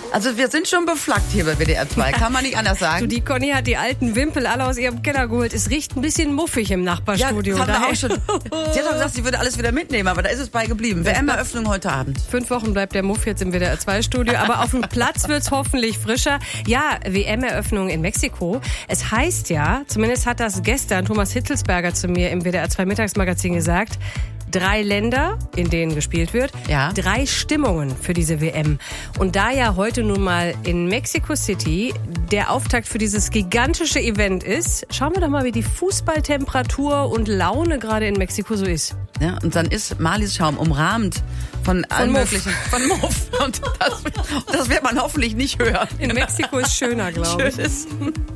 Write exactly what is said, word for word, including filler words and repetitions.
Also wir sind schon beflaggt hier bei W D R zwei, kann man nicht anders sagen. Du, die Conny hat die alten Wimpel alle aus ihrem Keller geholt. Es riecht ein bisschen muffig im Nachbarstudio. Ja, das haben wir auch schon. Sie hat doch gesagt, sie würde alles wieder mitnehmen, aber da ist es bei geblieben. W M-Eröffnung heute Abend. Fünf Wochen bleibt der Muff jetzt im W D R zwei Studio, aber auf dem Platz wird's hoffentlich frischer. Ja, W M-Eröffnung in Mexiko. Es heißt ja, zumindest hat das gestern Thomas Hitzelsberger zu mir im W D R zwei Mittagsmagazin gesagt, drei Länder, in denen gespielt wird, ja. drei Stimmungen für diese W M. Und da ja heute nun mal in Mexico City der Auftakt für dieses gigantische Event ist, schauen wir doch mal, wie die Fußballtemperatur und Laune gerade in Mexiko so ist. Ja, und dann ist Marlies Schaum umrahmt von allen Muff. möglichen, von Muff. Und das, das wird man hoffentlich nicht hören. In Mexiko ist schöner, glaube ich. Tschüss.